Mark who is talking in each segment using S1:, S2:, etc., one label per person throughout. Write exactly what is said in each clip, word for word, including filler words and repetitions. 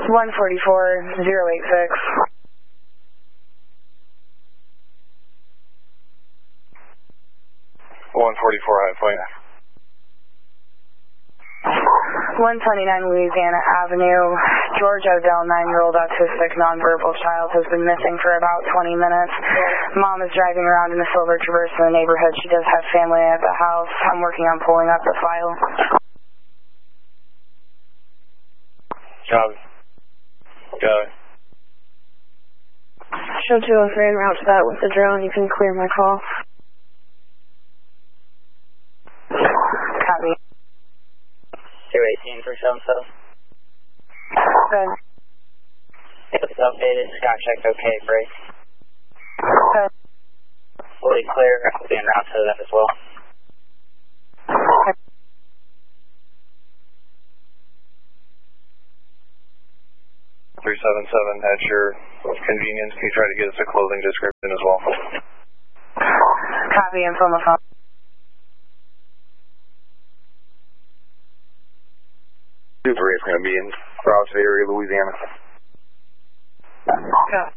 S1: one forty-four, zero eight six.
S2: one forty-four, high point.
S1: one twenty-nine Louisiana Avenue. George Odell, nine-year-old autistic nonverbal child, has been missing for about twenty minutes. Mom is driving around in a silver Traverse in the neighborhood. She does have family at the house. I'm working on pulling up the file.
S2: Copy. Got it.
S1: Show two oh three en route to that with the drone. You can clear my call. Copy.
S3: two eighteen, three seven seven.
S1: Good.
S3: It's updated. Sky check okay, break.
S1: Good.
S3: Fully clear. I'll be en route to that as well.
S1: Okay.
S2: three seven seven, at your convenience, can you try to get us a clothing description as well?
S1: Copy, info on the phone.
S2: Super is going to be in Rouse area, Louisiana.
S1: Go.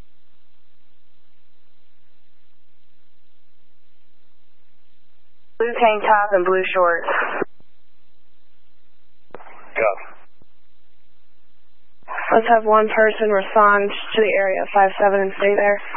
S1: Blue tank top and blue shorts.
S2: Go.
S1: Let's have one person respond to the area five seven and stay there.